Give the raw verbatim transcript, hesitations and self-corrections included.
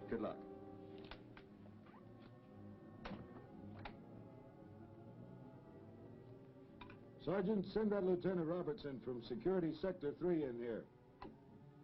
Good luck. Sergeant, send that Lieutenant Robertson from Security Sector three in here.